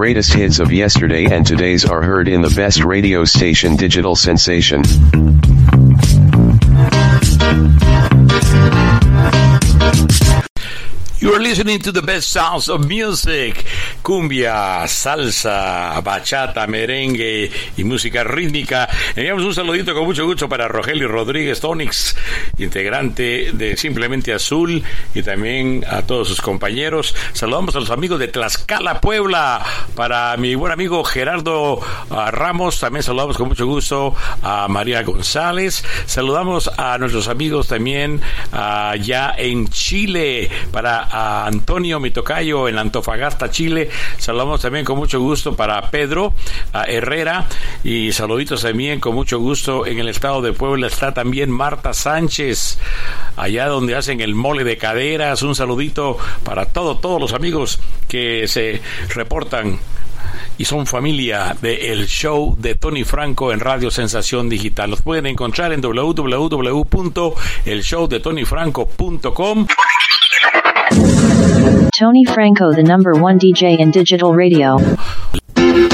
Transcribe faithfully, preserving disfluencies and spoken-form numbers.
greatest hits of yesterday and today's are heard in the best radio station Digital Sensation. You are listening to the best sounds of music, cumbia, salsa, bachata, merengue y música rítmica. Enviamos un saludito con mucho gusto para Rogelio Rodríguez Tonix, integrante de Simplemente Azul, y también a todos sus compañeros. Saludamos a los amigos de Tlaxcala, Puebla, para mi buen amigo Gerardo uh, Ramos. También saludamos con mucho gusto a María González. Saludamos a nuestros amigos también uh, ya en Chile, para a Antonio, mi tocayo, en Antofagasta, Chile. Saludamos también con mucho gusto para Pedro a Herrera, y saluditos también con mucho gusto en el estado de Puebla. Está también Marta Sánchez, allá donde hacen el mole de caderas. Un saludito para todo, todos los amigos que se reportan y son familia de El Show de Tony Franco en Radio Sensación Digital. Los pueden encontrar en doble u doble u doble u punto el show de tony franco punto com. Tony Franco, the number one D J in digital radio.